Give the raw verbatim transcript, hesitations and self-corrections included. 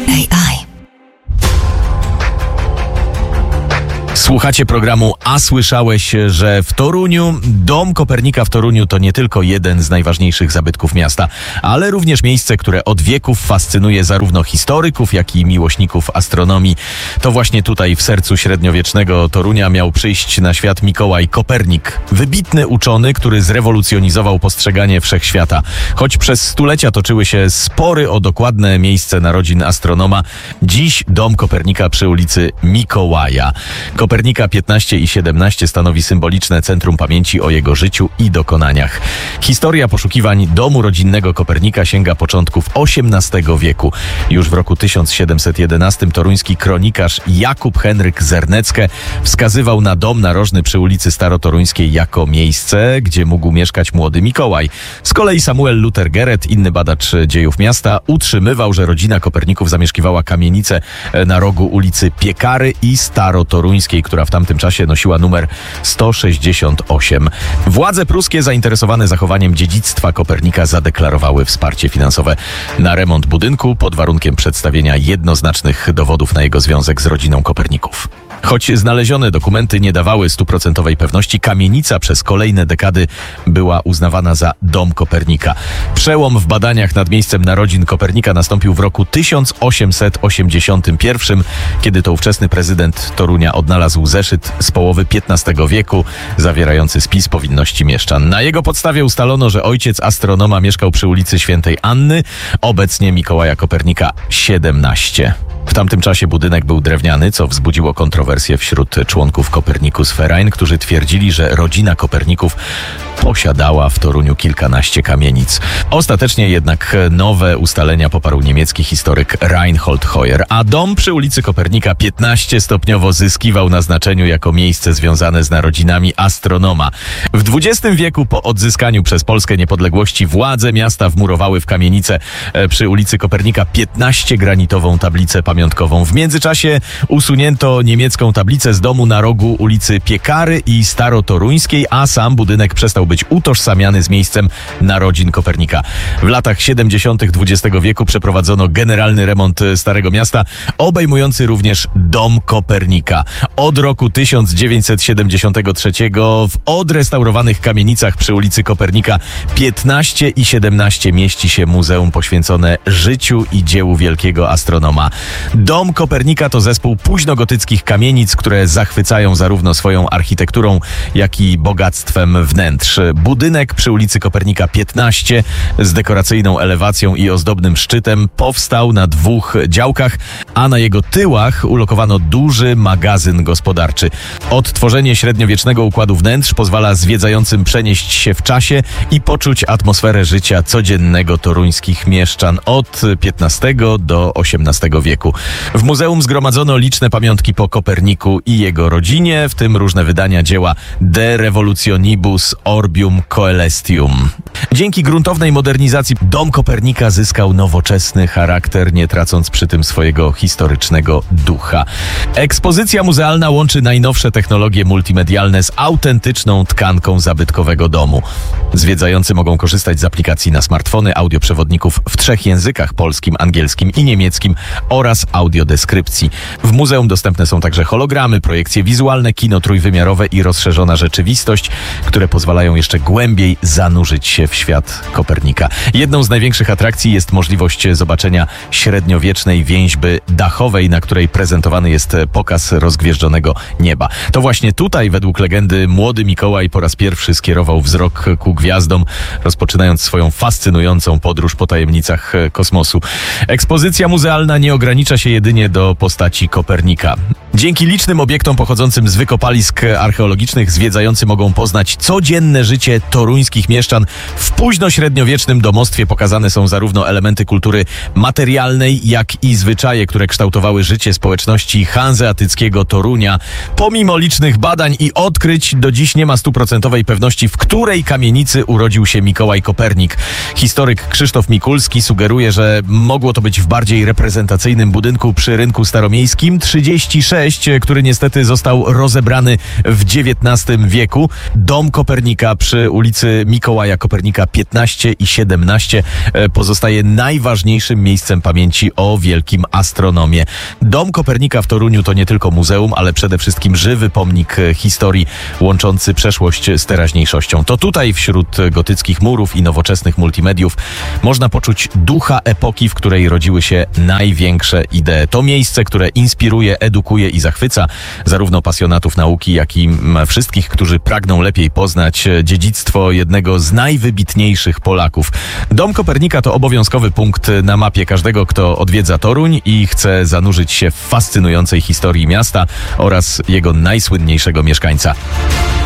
A I. Słuchacie programu A słyszałeś, że w Toruniu Dom Kopernika w Toruniu to nie tylko jeden z najważniejszych zabytków miasta, ale również miejsce, które od wieków fascynuje zarówno historyków, jak i miłośników astronomii. To właśnie tutaj w sercu średniowiecznego Torunia miał przyjść na świat Mikołaj Kopernik. Wybitny uczony, który zrewolucjonizował postrzeganie wszechświata. Choć przez stulecia toczyły się spory o dokładne miejsce narodzin astronoma, dziś Dom Kopernika przy ulicy Mikołaja Kopernika piętnaście i siedemnaście stanowi symboliczne centrum pamięci o jego życiu i dokonaniach. Historia poszukiwań domu rodzinnego Kopernika sięga początków osiemnastego wieku. Już w roku tysiąc siedemset jedenastym toruński kronikarz Jakub Henryk Zernecke wskazywał na dom narożny przy ulicy Starotoruńskiej jako miejsce, gdzie mógł mieszkać młody Mikołaj. Z kolei Samuel Luther Geret, inny badacz dziejów miasta, utrzymywał, że rodzina Koperników zamieszkiwała kamienicę na rogu ulicy Piekary i Starotoruńskiej, która w tamtym czasie nosiła numer sto sześćdziesiąt osiem. Władze pruskie zainteresowane zachowaniem dziedzictwa Kopernika zadeklarowały wsparcie finansowe na remont budynku pod warunkiem przedstawienia jednoznacznych dowodów na jego związek z rodziną Koperników. Choć znalezione dokumenty nie dawały stuprocentowej pewności, kamienica przez kolejne dekady była uznawana za Dom Kopernika. Przełom w badaniach nad miejscem narodzin Kopernika nastąpił w roku tysiąc osiemset osiemdziesiątym pierwszym, kiedy to ówczesny prezydent Torunia odnalazł zeszyt z połowy piętnastego wieku zawierający spis powinności mieszczan. Na jego podstawie ustalono, że ojciec astronoma mieszkał przy ulicy Świętej Anny, obecnie Mikołaja Kopernika siedemnaście. W tamtym czasie budynek był drewniany, co wzbudziło kontrowersje wśród członków Copernicus Verein, którzy twierdzili, że rodzina Koperników posiadała w Toruniu kilkanaście kamienic. Ostatecznie jednak nowe ustalenia poparł niemiecki historyk Reinhold Heuer, a dom przy ulicy Kopernika piętnaście stopniowo zyskiwał na znaczeniu jako miejsce związane z narodzinami astronoma. W dwudziestym wieku po odzyskaniu przez Polskę niepodległości władze miasta wmurowały w kamienicę przy ulicy Kopernika piętnaście granitową tablicę pamiątkową. W międzyczasie usunięto niemiecką tablicę z domu na rogu ulicy Piekary i Starotoruńskiej, a sam budynek przestał być utożsamiany z miejscem narodzin Kopernika. W latach siedemdziesiątych dwudziestego wieku przeprowadzono generalny remont Starego Miasta, obejmujący również Dom Kopernika. Od roku tysiąc dziewięćset siedemdziesiątego trzeciego w odrestaurowanych kamienicach przy ulicy Kopernika piętnaście i siedemnaście mieści się muzeum poświęcone życiu i dziełu wielkiego astronoma. Dom Kopernika to zespół późnogotyckich kamienic, które zachwycają zarówno swoją architekturą, jak i bogactwem wnętrz. Budynek przy ulicy Kopernika piętnaście z dekoracyjną elewacją i ozdobnym szczytem powstał na dwóch działkach, a na jego tyłach ulokowano duży magazyn gospodarczy. Odtworzenie średniowiecznego układu wnętrz pozwala zwiedzającym przenieść się w czasie i poczuć atmosferę życia codziennego toruńskich mieszczan od piętnastego do osiemnastego wieku. W muzeum zgromadzono liczne pamiątki po Koperniku i jego rodzinie, w tym różne wydania dzieła De Revolutionibus Orbium Coelestium. Dzięki gruntownej modernizacji Dom Kopernika zyskał nowoczesny charakter, nie tracąc przy tym swojego historycznego ducha. Ekspozycja muzealna łączy najnowsze technologie multimedialne z autentyczną tkanką zabytkowego domu. Zwiedzający mogą korzystać z aplikacji na smartfony, audioprzewodników w trzech językach: polskim, angielskim i niemieckim oraz audiodeskrypcji. W muzeum dostępne są także hologramy, projekcje wizualne, kino trójwymiarowe i rozszerzona rzeczywistość, które pozwalają jeszcze głębiej zanurzyć się w świat Kopernika. Jedną z największych atrakcji jest możliwość zobaczenia średniowiecznej więźby dachowej, na której prezentowany jest pokaz rozgwieżdżonego nieba. To właśnie tutaj, według legendy, młody Mikołaj po raz pierwszy skierował wzrok ku gwiazdom, rozpoczynając swoją fascynującą podróż po tajemnicach kosmosu. Ekspozycja muzealna nie ogranicza się jedynie do postaci Kopernika. Dzięki licznym obiektom pochodzącym z wykopalisk archeologicznych zwiedzający mogą poznać codzienne życie toruńskich mieszczan. W późnośredniowiecznym domostwie pokazane są zarówno elementy kultury materialnej, jak i zwyczaje, które kształtowały życie społeczności hanzeatyckiego Torunia. Pomimo licznych badań i odkryć, do dziś nie ma stuprocentowej pewności, w której kamienicy urodził się Mikołaj Kopernik. Historyk Krzysztof Mikulski sugeruje, że mogło to być w bardziej reprezentacyjnym budynku przy rynku staromiejskim trzydzieści sześć, sześć, który niestety został rozebrany w dziewiętnastym wieku. Dom Kopernika przy ulicy Mikołaja Kopernika piętnaście i siedemnaście pozostaje najważniejszym miejscem pamięci o wielkim astronomie. Dom Kopernika w Toruniu to nie tylko muzeum, ale przede wszystkim żywy pomnik historii łączący przeszłość z teraźniejszością. To tutaj wśród gotyckich murów i nowoczesnych multimediów można poczuć ducha epoki, w której rodziły się największe idee. To miejsce, które inspiruje, edukuje i zachwyca zarówno pasjonatów nauki, jak i wszystkich, którzy pragną lepiej poznać dziedzictwo jednego z najwybitniejszych Polaków. Dom Kopernika to obowiązkowy punkt na mapie każdego, kto odwiedza Toruń i chce zanurzyć się w fascynującej historii miasta oraz jego najsłynniejszego mieszkańca.